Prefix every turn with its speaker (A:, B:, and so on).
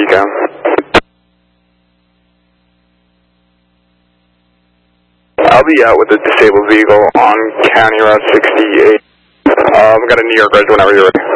A: Eco. I'll be out with a disabled vehicle on County Route 68. I've got a New York Red whenever you're ready.